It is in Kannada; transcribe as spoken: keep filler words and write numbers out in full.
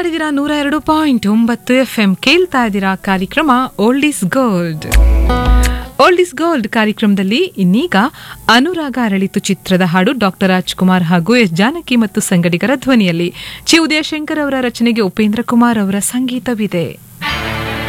ಮಾಡಿದಿರಾ ನೂರ ಎರಡು ಪಾಯಿಂಟ್ ಒಂಬತ್ತು ಎಫ್ ಎಂ. ಕೇಳ್ತಾ ಇದ್ದೀರಾ ಕಾರ್ಯಕ್ರಮ old is gold. Old is gold ಕಾರ್ಯಕ್ರಮದಲ್ಲಿ ಇನ್ನೀಗ ಅನುರಾಗ ಅರಳಿತು ಚಿತ್ರದ ಹಾಡು ಡಾಕ್ಟರ್ ರಾಜ್ಕುಮಾರ್ ಹಾಗೂ ಎಸ್ ಜಾನಕಿ ಮತ್ತು ಸಂಗಡಿಗರ ಧ್ವನಿಯಲ್ಲಿ. ಚಿ ಉದಯಶಂಕರ್ ಅವರ ರಚನೆಗೆ ಉಪೇಂದ್ರ ಕುಮಾರ್ ಅವರ ಸಂಗೀತವಿದೆ.